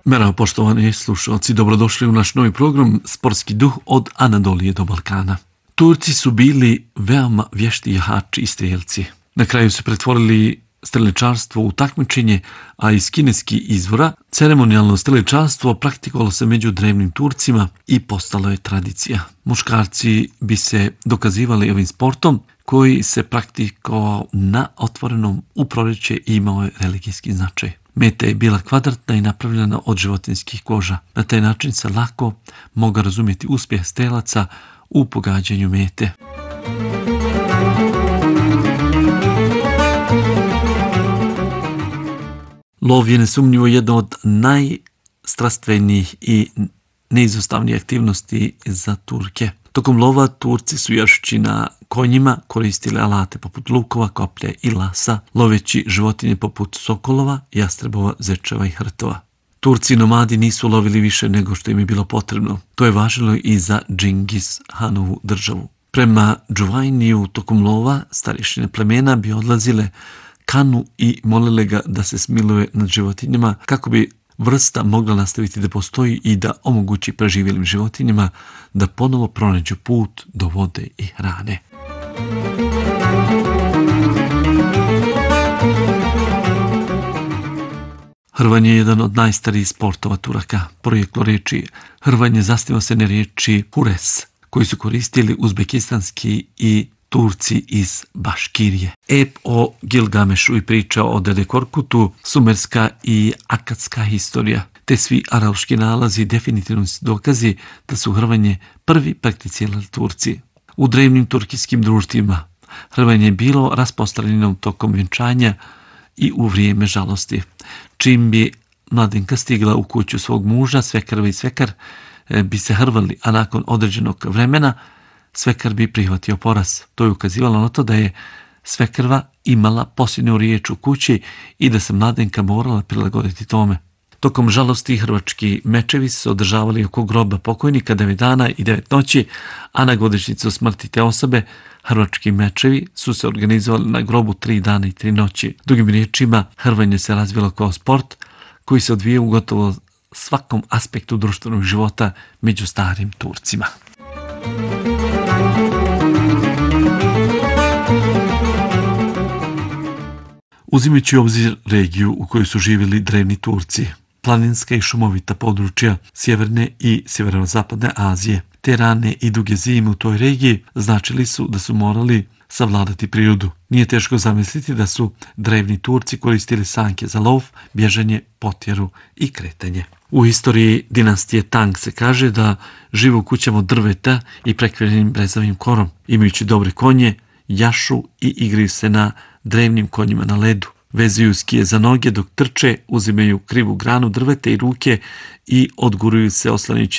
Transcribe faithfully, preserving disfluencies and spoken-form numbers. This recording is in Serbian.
Merhaba poštovani slušalci, dobrodošli u naš novi program Sportski duh od Anadolije do Balkana. Turci su bili veoma vješti jahači i strijelci. Na kraju su pretvorili streličarstvo u takmičenje, a iz kineskih izvora ceremonijalno streličarstvo praktikovalo se među drevnim Turcima i postalo je tradicija. Muškarci bi se dokazivali ovim sportom koji se praktikovao na otvorenom u proljeće i imao je religijski značaj. Meta je bila kvadratna i napravljena od životinjskih koža. Na taj način se lako mogao razumjeti uspjeh strelaca u pogađanju mete. Lov je nesumnjivo jedna od najstrastvenijih i neizostavnijih aktivnosti za Turke. Tokom lova Turci su jašći na konjima koristili alate poput lukova, koplja i lasa, loveći životinje poput sokolova, jastrebova, zečeva i hrtova. Turci nomadi nisu lovili više nego što im je bilo potrebno. To je važilo i za Džingis Hanovu državu. Prema Džuvajniju tokom lova starješine plemena bi odlazile Kanu i molile ga da se smiluje nad životinjama kako bi vrsta mogla nastaviti da postoji i da omogući preživjelim životinjama da ponovo pronađu put do vode i hrane. Hrvanje je jedan od najstarijih sportova Turaka. Porijeklo riječi hrvanje zasniva se na riječi hures, koji su koristili uzbekistanski i Turci iz Baškirije. Ep o Gilgamešu i priča o Dede Korkutu, sumerska i akatska historija, te svi arauški nalazi definitivno su dokazi da su hrvanje prvi prakticirali Turci. U drevnim turkijskim društvima hrvanje je bilo rasprostranjeno tokom vjenčanja i u vrijeme žalosti. Čim bi mladenka stigla u kuću svog muža, svekrva i svekar bi se hrvali, a nakon određenog vremena svekar bi prihvatio poraz. To je ukazivalo na to da je svekrva imala posljednju riječ u kući i da se mladenka morala prilagoditi tome. Tokom žalosti hrvački mečevi su se održavali oko groba pokojnika devet dana i devet noći, a na godišnjicu smrti te osobe hrvački mečevi su se organizovali na grobu tri dana i tri noći. Drugim riječima, hrvanje se razvilo kao sport koji se odvija u gotovo svakom aspektu društvenog života među starim Turcima. Uzimajući u obzir regiju u kojoj su živjeli drevni Turci, planinska i šumovita područja sjeverne i sjeverozapadne Azije, te rane i duge zime u toj regiji značili su da su morali savladati prirodu. Nije teško zamisliti da su drevni Turci koristili sanke za lov, bježanje, potjeru i kretanje. U istoriji dinastije Tang se kaže da žive u kućama od drveta i prekrivenim brezavim korom. Imajući dobre konje, jašu i igraju se na drevnim konjima na ledu. Vezuju skije za noge dok trče, uzimaju krivu granu drveta i ruke i odguruju se oslanjajući